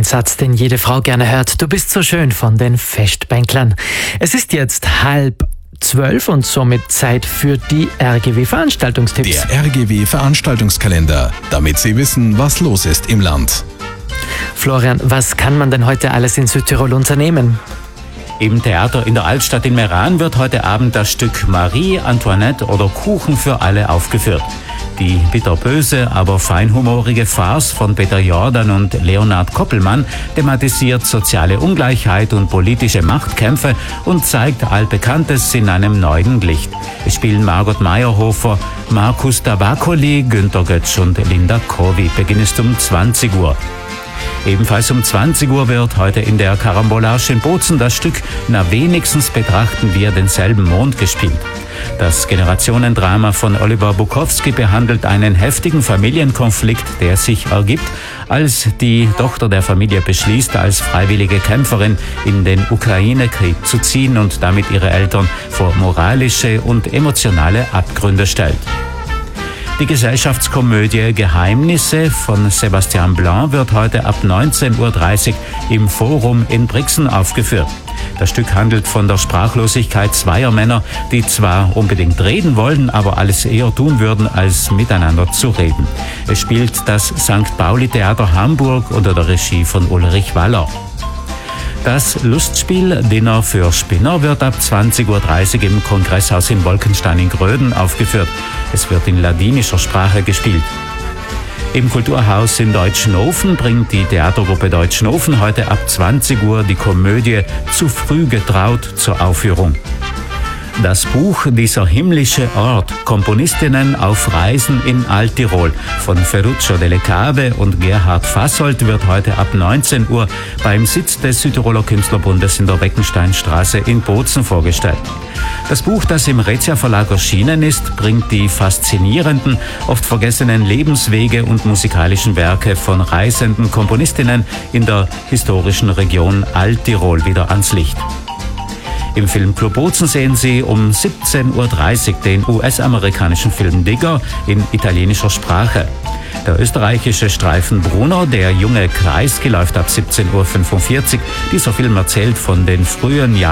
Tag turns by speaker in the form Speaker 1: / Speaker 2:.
Speaker 1: Satz, den jede Frau gerne hört. Du bist so schön von den Festbänklern. Es ist jetzt 11:30 und somit Zeit für die RGW-Veranstaltungstipps.
Speaker 2: Der RGW-Veranstaltungskalender, damit Sie wissen, was los ist im Land.
Speaker 1: Florian, was kann man denn heute alles in Südtirol unternehmen?
Speaker 3: Im Theater in der Altstadt in Meran wird heute Abend das Stück Marie Antoinette oder Kuchen für alle aufgeführt. Die bitterböse, aber feinhumorige Farce von Peter Jordan und Leonhard Koppelmann thematisiert soziale Ungleichheit und politische Machtkämpfe und zeigt Altbekanntes in einem neuen Licht. Es spielen Margot Meyerhofer, Markus Tabakoli, Günter Götz und Linda Kovi. Beginn ist um 20 Uhr. Ebenfalls um 20 Uhr wird heute in der Karambolage in Bozen das Stück Na wenigstens betrachten wir denselben Mond gespielt. Das Generationendrama von Oliver Bukowski behandelt einen heftigen Familienkonflikt, der sich ergibt, als die Tochter der Familie beschließt, als freiwillige Kämpferin in den Ukraine-Krieg zu ziehen und damit ihre Eltern vor moralische und emotionale Abgründe stellt. Die Gesellschaftskomödie Geheimnisse von Sebastian Blanc wird heute ab 19:30 Uhr im Forum in Brixen aufgeführt. Das Stück handelt von der Sprachlosigkeit zweier Männer, die zwar unbedingt reden wollen, aber alles eher tun würden, als miteinander zu reden. Es spielt das St. Pauli Theater Hamburg unter der Regie von Ulrich Waller. Das Lustspiel Dinner für Spinner wird ab 20:30 Uhr im Kongresshaus in Wolkenstein in Gröden aufgeführt. Es wird in ladinischer Sprache gespielt. Im Kulturhaus in Deutschnofen bringt die Theatergruppe Deutschnofen heute ab 20 Uhr die Komödie Zu früh getraut zur Aufführung. Das Buch Dieser himmlische Ort, Komponistinnen auf Reisen in Alttirol von Ferruccio Delle Cave und Gerhard Fassold wird heute ab 19 Uhr beim Sitz des Südtiroler Künstlerbundes in der Beckensteinstraße in Bozen vorgestellt. Das Buch, das im Rezia Verlag erschienen ist, bringt die faszinierenden, oft vergessenen Lebenswege und musikalischen Werke von reisenden Komponistinnen in der historischen Region Alttirol wieder ans Licht. Im Filmclub Bozen sehen Sie um 17:30 Uhr den US-amerikanischen Film Digger in italienischer Sprache. Der österreichische Streifen Bruno, der junge Kreisky, läuft ab 17:45 Uhr. Dieser Film erzählt von den frühen Jahren